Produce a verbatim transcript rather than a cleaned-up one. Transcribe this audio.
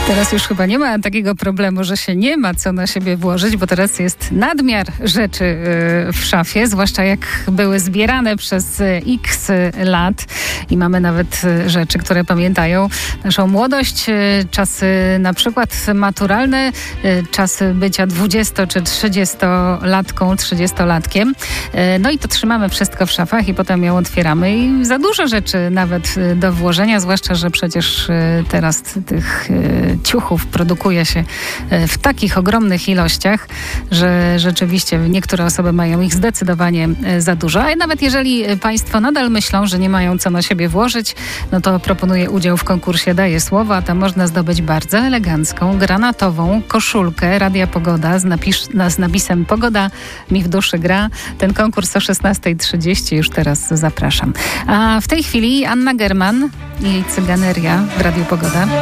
Teraz już chyba nie ma takiego problemu, że się nie ma co na siebie włożyć, bo teraz jest nadmiar rzeczy w szafie, zwłaszcza jak były zbierane przez x lat i mamy nawet rzeczy, które pamiętają naszą młodość, czasy na przykład maturalne, czasy bycia dwudziesto- czy trzydziestolatką, trzydziestolatkiem. No i to trzymamy wszystko w szafach i potem ją otwieramy i za dużo rzeczy nawet do włożenia, zwłaszcza, że przecież teraz tych ciuchów produkuje się w takich ogromnych ilościach, że rzeczywiście niektóre osoby mają ich zdecydowanie za dużo. A nawet jeżeli Państwo nadal myślą, że nie mają co na siebie włożyć, no to proponuję udział w konkursie Daję Słowo, a tam można zdobyć bardzo elegancką, granatową koszulkę Radia Pogoda z, napis- z napisem Pogoda mi w duszy gra. Ten konkurs o szesnasta trzydzieści już teraz zapraszam. A w tej chwili Anna German i jej Cyganeria w Radiu Pogoda.